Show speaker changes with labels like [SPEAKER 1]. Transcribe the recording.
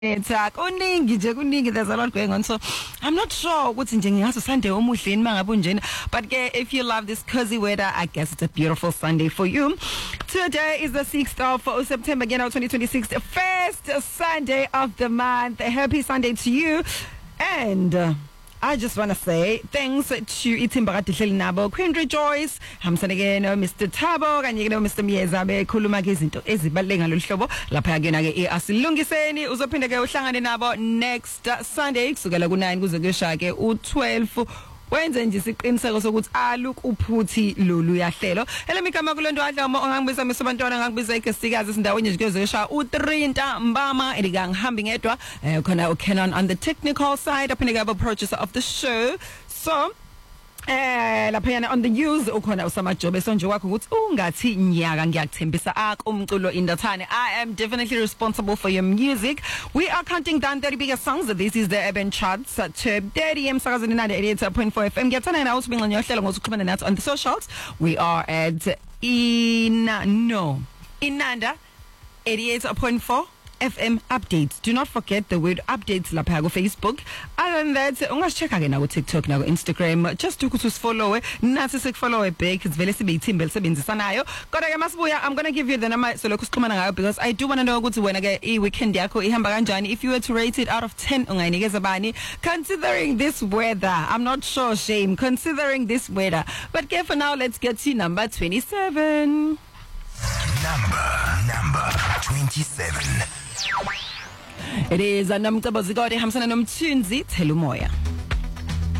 [SPEAKER 1] Kuningi there's a lot going on, so I'm not sure what's in Sunday but if you love this cozy weather, I guess it's a beautiful Sunday for you. Today is the 6th of September, 2026, the first Sunday of the month. Happy Sunday to you, and I just want to say thanks to Itimbagati Nabo, Queen Rejoice, Hamsanagain, Mr. Tabo, and Mr. Miezabe, Kulumagizito, Ezibaling Alushobo, Lapagana, Asilungiseni, Uzopinaga, Shanganabo, next Sunday, Sugalaguna, and Guzagashake, U12. Wenze nje siqiniseko sokuthi look uphuthi lolu yahlelo elemi kamakulondo adlamo ongangibisa misabantwana ngangibisa ikesikazi izindaweni nje kezesha u3 mbama elikangihamba ngedwa khona uKenon on the technical side aphineka producer of the show, so laphayana on the news ukhona usamajobe sonje wakho ukuthi ungathi nyaka ngiyakuthembisa umculo indathane. I am definitely responsible for your music. We are counting down 30 biggest songs. This is the Urban Charts to 30 emsakazweni 88.4 FM. Ngiyathanda na usibinga nyohlelo ngokuxhumana nathi on the socials. We are at Inanda 88.4 FM updates. Do not forget the word updates lapha ku Facebook. Other than that, ungasicheka ke na ku TikTok na ku Instagram. Just ukuthi usifollow nathi sikufollow back. It's vele sibe ithimba lisebenzisanayo. Kodwa ke masibuya, I'm going to give you the number so lokho sikhuluma ngayo because I do want to know ukuthi wena ke weekend yakho ihamba kanjani. If you were to rate it out of 10 ungayinikeza bani considering this weather? I'm not sure, shame considering this weather. But okay, for now, let's get to number 27.
[SPEAKER 2] Number 27.
[SPEAKER 1] It is a Namtabazigodi Hamsan Nomtunzi Telumoya.